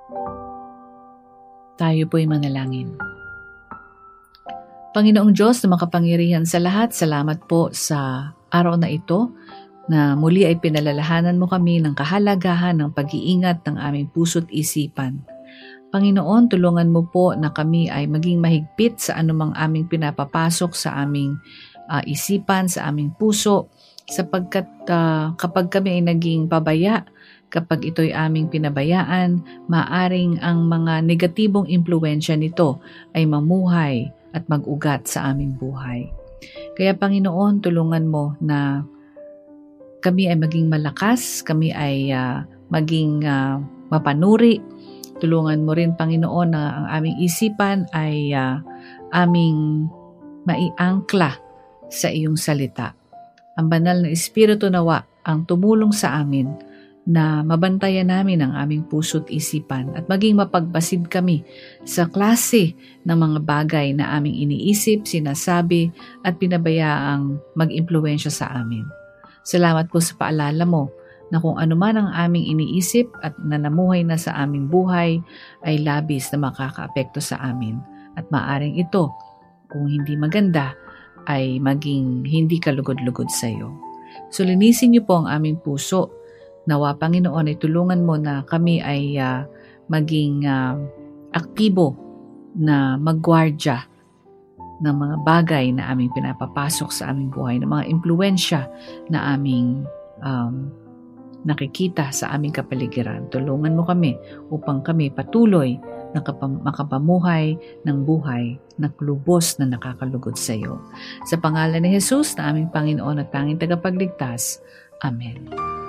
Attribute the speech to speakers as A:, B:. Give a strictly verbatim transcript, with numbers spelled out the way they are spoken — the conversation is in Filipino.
A: Tayo po'y manalangin. Panginoong Diyos na makapangyarihan sa lahat, salamat po sa araw na ito na muli ay pinalalahanan mo kami ng kahalagahan ng pag-iingat ng aming puso't isipan. Panginoon, tulungan mo po na kami ay maging mahigpit sa anumang aming pinapapasok sa aming uh, isipan, sa aming puso, sapagkat uh, kapag kami ay naging pabaya, kapag ito'y aming pinabayaan, maaring ang mga negatibong impluwensya nito ay mamuhay at mag-ugat sa aming buhay. Kaya Panginoon, tulungan mo na kami ay maging malakas, kami ay uh, maging uh, mapanuri. Tulungan mo rin Panginoon na ang aming isipan ay uh, aming maiangkla sa iyong salita. Ang banal na Espiritu nawa ang tumulong sa amin na mabantayan namin ang aming puso't isipan at maging mapagbasid kami sa klase ng mga bagay na aming iniisip, sinasabi at pinabayaang mag-impluwensya sa amin. Salamat po sa paalala mo na kung ano man ang aming iniisip at nanamuhay na sa aming buhay ay labis na makakaapekto sa amin at maaring ito, kung hindi maganda, ay maging hindi kalugod-lugod sa iyo. So linisin niyo po ang aming puso. Nawa Panginoon ay tulungan mo na kami ay uh, maging uh, aktibo na magwardya ng mga bagay na aming pinapapasok sa aming buhay, ng mga impluwensya na aming um, nakikita sa aming kapaligiran. Tulungan mo kami upang kami patuloy na kapam- makapamuhay ng buhay na lubos na nakakalugod sa iyo. Sa pangalan ni Jesus na aming Panginoon at tanging tagapagligtas. Amen.